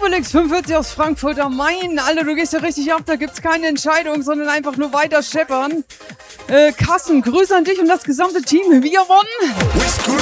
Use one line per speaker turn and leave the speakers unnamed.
Obelix 45 aus Frankfurt am Main. Alter, du gehst ja richtig ab, da gibt's keine Entscheidung, sondern einfach nur weiter scheppern. Carsten, Grüße an dich und das gesamte Team. Wir gewonnen!